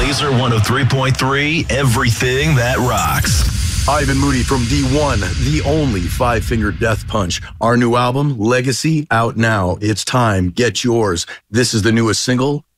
Laser 103.3, everything that rocks. Ivan Moody from the one, the only Five Finger Death Punch. Our new album, Legacy, out now. It's time. Get yours. This is the newest single,